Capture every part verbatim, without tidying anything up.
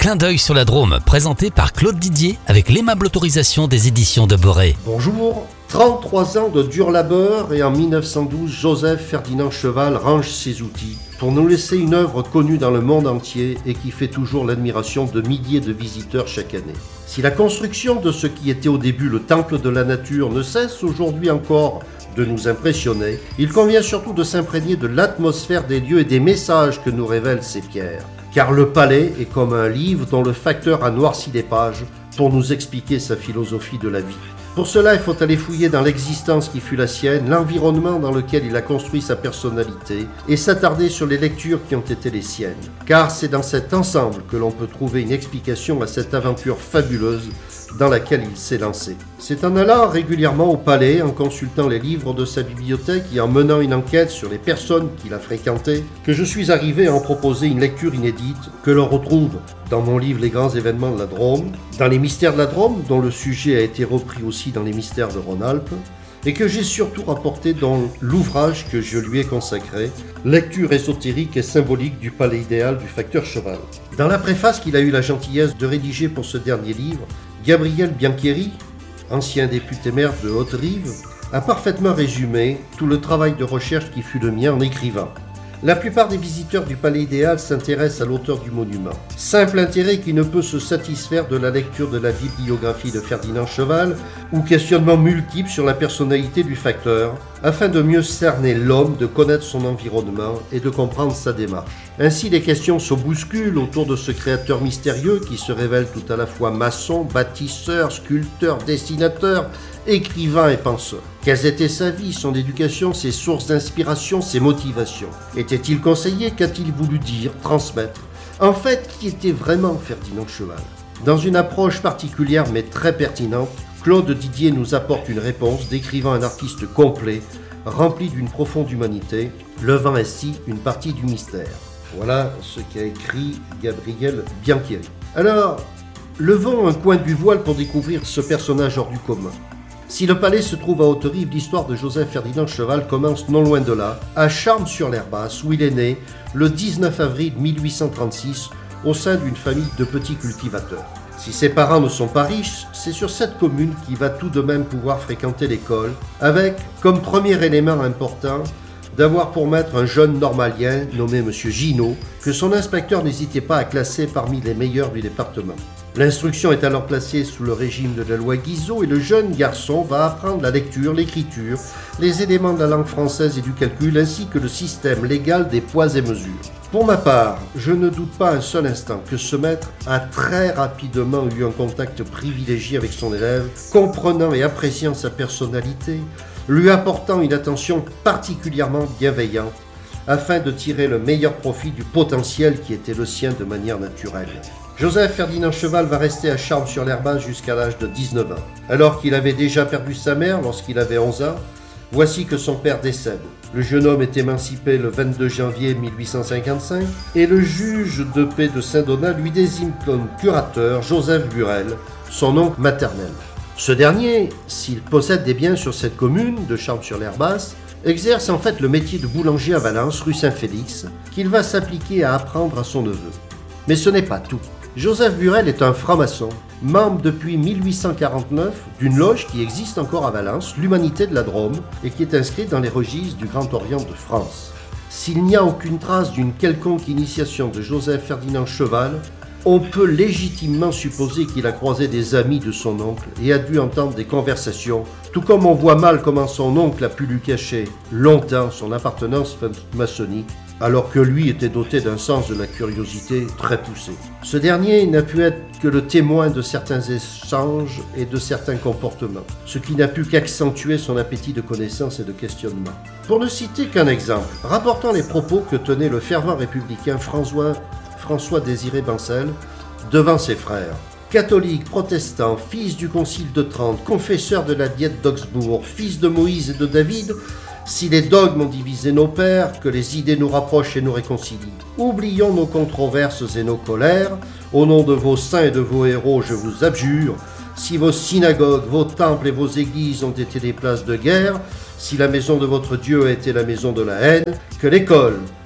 Clin d'œil sur la Drôme, présenté par Claude Didier avec l'aimable autorisation des éditions de Boré. Bonjour, trente-trois ans de dur labeur et en mille neuf cent douze, Joseph Ferdinand Cheval range ses outils pour nous laisser une œuvre connue dans le monde entier et qui fait toujours l'admiration de milliers de visiteurs chaque année. Si la construction de ce qui était au début le temple de la nature ne cesse aujourd'hui encore de nous impressionner, il convient surtout de s'imprégner de l'atmosphère des lieux et des messages que nous révèlent ces pierres. Car le palais est comme un livre dont le facteur a noirci les pages pour nous expliquer sa philosophie de la vie. Pour cela, il faut aller fouiller dans l'existence qui fut la sienne, l'environnement dans lequel il a construit sa personnalité et s'attarder sur les lectures qui ont été les siennes. Car c'est dans cet ensemble que l'on peut trouver une explication à cette aventure fabuleuse dans laquelle il s'est lancé. C'est en allant régulièrement au palais, en consultant les livres de sa bibliothèque et en menant une enquête sur les personnes qu'il a fréquentées, que je suis arrivé à en proposer une lecture inédite que l'on retrouve dans mon livre Les grands événements de la Drôme, dans les mystères de la Drôme, dont le sujet a été repris aussi dans les mystères de Rhône-Alpes, et que j'ai surtout rapporté dans l'ouvrage que je lui ai consacré, Lecture ésotérique et symbolique du palais idéal du facteur Cheval. Dans la préface qu'il a eu la gentillesse de rédiger pour ce dernier livre, Gabriel Biancheri, ancien député maire de Haute-Rive, a parfaitement résumé tout le travail de recherche qui fut le mien en écrivant. La plupart des visiteurs du Palais idéal s'intéressent à l'auteur du monument. Simple intérêt qui ne peut se satisfaire de la lecture de la bibliographie de Ferdinand Cheval ou questionnements multiples sur la personnalité du facteur, afin de mieux cerner l'homme, de connaître son environnement et de comprendre sa démarche. Ainsi, les questions se bousculent autour de ce créateur mystérieux qui se révèle tout à la fois maçon, bâtisseur, sculpteur, dessinateur, écrivain et penseur. Quelle était sa vie, son éducation, ses sources d'inspiration, ses motivations? Était-il conseiller? Qu'a-t-il voulu dire, transmettre? En fait, qui était vraiment Ferdinand Cheval? Dans une approche particulière mais très pertinente, Claude Didier nous apporte une réponse décrivant un artiste complet, rempli d'une profonde humanité, levant ainsi une partie du mystère. Voilà ce qu'a écrit Gabriel Biancheri. Alors, levons un coin du voile pour découvrir ce personnage hors du commun. Si le palais se trouve à Haute-Rive, l'histoire de Joseph Ferdinand Cheval commence non loin de là, à Charmes-sur-l'Herbasse, où il est né le dix-neuf avril mille huit cent trente-six, au sein d'une famille de petits cultivateurs. Si ses parents ne sont pas riches, c'est sur cette commune qu'il va tout de même pouvoir fréquenter l'école, avec comme premier élément important d'avoir pour maître un jeune normalien nommé M. Ginaud, que son inspecteur n'hésitait pas à classer parmi les meilleurs du département. L'instruction est alors placée sous le régime de la loi Guizot et le jeune garçon va apprendre la lecture, l'écriture, les éléments de la langue française et du calcul, ainsi que le système légal des poids et mesures. Pour ma part, je ne doute pas un seul instant que ce maître a très rapidement eu un contact privilégié avec son élève, comprenant et appréciant sa personnalité, lui apportant une attention particulièrement bienveillante, afin de tirer le meilleur profit du potentiel qui était le sien de manière naturelle. Joseph Ferdinand Cheval va rester à Charmes-sur-l'Herbasse jusqu'à l'âge de dix-neuf ans. Alors qu'il avait déjà perdu sa mère lorsqu'il avait onze ans, voici que son père décède. Le jeune homme est émancipé le vingt-deux janvier mille huit cent cinquante-cinq et le juge de paix de Saint-Donat lui désigne comme curateur Joseph Burel, son oncle maternel. Ce dernier, s'il possède des biens sur cette commune de Charmes-sur-l'Herbasse, exerce en fait le métier de boulanger à Valence, rue Saint-Félix, qu'il va s'appliquer à apprendre à son neveu. Mais ce n'est pas tout. Joseph Burel est un franc-maçon, membre depuis mille huit cent quarante-neuf d'une loge qui existe encore à Valence, l'Humanité de la Drôme, et qui est inscrite dans les registres du Grand Orient de France. S'il n'y a aucune trace d'une quelconque initiation de Joseph Ferdinand Cheval, on peut légitimement supposer qu'il a croisé des amis de son oncle et a dû entendre des conversations, tout comme on voit mal comment son oncle a pu lui cacher longtemps son appartenance maçonnique, alors que lui était doté d'un sens de la curiosité très poussé. Ce dernier n'a pu être que le témoin de certains échanges et de certains comportements, ce qui n'a pu qu'accentuer son appétit de connaissance et de questionnement. Pour ne citer qu'un exemple, rapportant les propos que tenait le fervent républicain François, François Désiré Bancel devant ses frères. Catholique, protestant, fils du Concile de Trente, confesseur de la Diète d'Augsbourg, fils de Moïse et de David, si les dogmes ont divisé nos pères, que les idées nous rapprochent et nous réconcilient. Oublions nos controverses et nos colères. Au nom de vos saints et de vos héros, je vous abjure, si vos synagogues, vos temples et vos églises ont été des places de guerre, si la maison de votre Dieu a été la maison de la haine, que l'école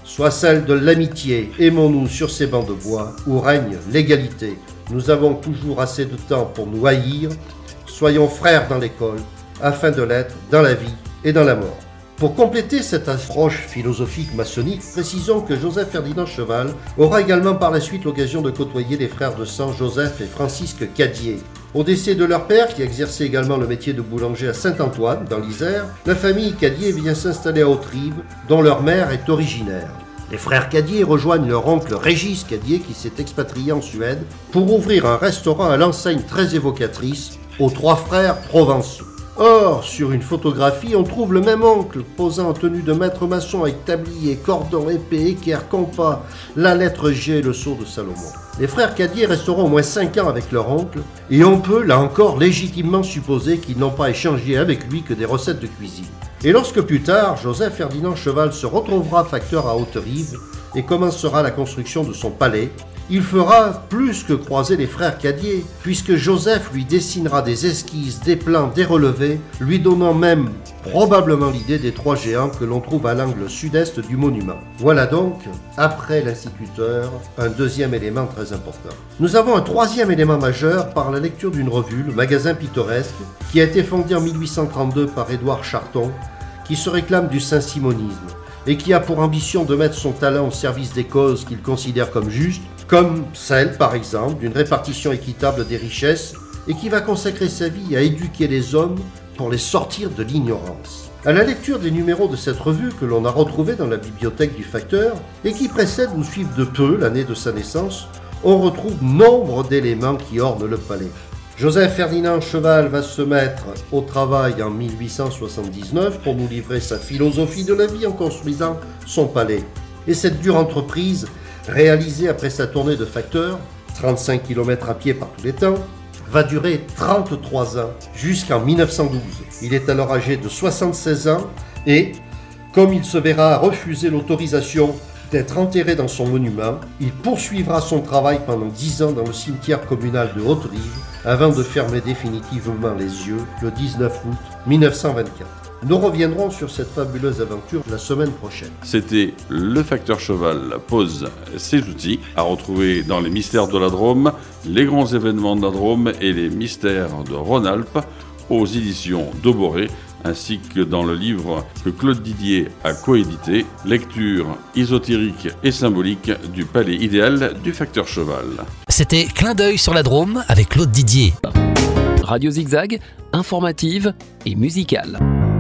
soit celle de l'amitié. Aimons-nous sur ces bancs de bois où règne l'égalité. Nous avons toujours assez de temps pour nous haïr. Soyons frères dans l'école, afin de l'être dans la vie et dans la mort. Pour compléter cette approche philosophique maçonnique, précisons que Joseph-Ferdinand Cheval aura également par la suite l'occasion de côtoyer les frères de sang Joseph et Francisque Cadier. Au décès de leur père, qui exerçait également le métier de boulanger à Saint-Antoine, dans l'Isère, la famille Cadier vient s'installer à Haute-Rive, dont leur mère est originaire. Les frères Cadier rejoignent leur oncle Régis Cadier, qui s'est expatrié en Suède, pour ouvrir un restaurant à l'enseigne très évocatrice aux trois frères provençaux. Or, sur une photographie, on trouve le même oncle posant en tenue de maître maçon avec tablier, cordon, épée, équerre, compas, la lettre G et le sceau de Salomon. Les frères Cadier resteront au moins cinq ans avec leur oncle et on peut, là encore, légitimement supposer qu'ils n'ont pas échangé avec lui que des recettes de cuisine. Et lorsque plus tard, Joseph-Ferdinand Cheval se retrouvera facteur à Haute-Rive et commencera la construction de son palais, il fera plus que croiser les frères Cadier, puisque Joseph lui dessinera des esquisses, des plans, des relevés, lui donnant même probablement l'idée des trois géants que l'on trouve à l'angle sud-est du monument. Voilà donc, après l'instituteur, un deuxième élément très important. Nous avons un troisième élément majeur par la lecture d'une revue, le Magasin Pittoresque, qui a été fondé en mille huit cent trente-deux par Édouard Charton, qui se réclame du saint-simonisme et qui a pour ambition de mettre son talent au service des causes qu'il considère comme justes, comme celle, par exemple, d'une répartition équitable des richesses, et qui va consacrer sa vie à éduquer les hommes pour les sortir de l'ignorance. À la lecture des numéros de cette revue que l'on a retrouvés dans la bibliothèque du facteur, et qui précèdent ou suivent de peu l'année de sa naissance, on retrouve nombre d'éléments qui ornent le palais. Joseph-Ferdinand Cheval va se mettre au travail en mille huit cent soixante-dix-neuf pour nous livrer sa philosophie de la vie en construisant son palais. Et cette dure entreprise, réalisée après sa tournée de facteur, trente-cinq kilomètres à pied par tous les temps, va durer trente-trois ans, jusqu'en mille neuf cent douze. Il est alors âgé de soixante-seize ans et, comme il se verra refuser l'autorisation d'être enterré dans son monument, il poursuivra son travail pendant dix ans dans le cimetière communal de Haute-Rive, avant de fermer définitivement les yeux le dix-neuf août mille neuf cent vingt-quatre. Nous reviendrons sur cette fabuleuse aventure la semaine prochaine. C'était le facteur Cheval pose ses outils à retrouver dans les mystères de la Drôme, les grands événements de la Drôme et les mystères de Rhône-Alpes aux éditions d'Auboré, ainsi que dans le livre que Claude Didier a coédité, lecture ésotérique et symbolique du palais idéal du facteur Cheval. C'était Clin d'œil sur la Drôme avec Claude Didier. Radio Zigzag, informative et musicale.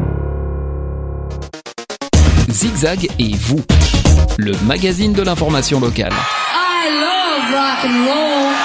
Zigzag et vous, le magazine de l'information locale. I love rock and roll.